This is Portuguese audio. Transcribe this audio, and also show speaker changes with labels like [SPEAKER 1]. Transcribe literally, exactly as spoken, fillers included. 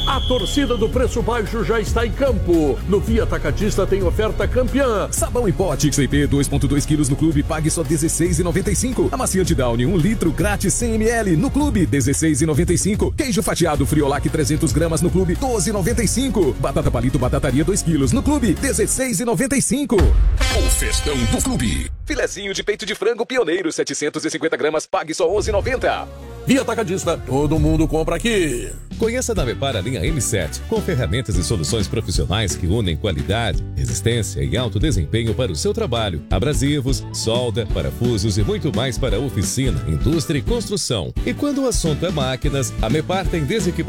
[SPEAKER 1] A torcida do preço baixo já está em campo. No Via Atacadista tem oferta campeã.
[SPEAKER 2] Sabão em pó Tix P dois ponto dois quilos no clube, pague só dezesseis reais e noventa e cinco centavos. Amaciante Downy um litro grátis cem mililitros no clube, dezesseis reais e noventa e cinco centavos. Queijo fatiado Friolac trezentos gramas no clube, doze reais e noventa e cinco centavos. Batata palito batataria dois quilos no clube, dezesseis reais e noventa e cinco centavos.
[SPEAKER 3] O festão do clube.
[SPEAKER 2] Filezinho de peito de frango Pioneiro setecentos e cinquenta gramas, pague só onze reais e noventa centavos.
[SPEAKER 1] Via Atacadista, todo mundo compra aqui.
[SPEAKER 4] Conheça da Mepar a linha M sete, com ferramentas e soluções profissionais que unem qualidade, resistência e alto desempenho para o seu trabalho. Abrasivos, solda, parafusos e muito mais para oficina, indústria e construção. E quando o assunto é máquinas, a Mepar tem desequipamento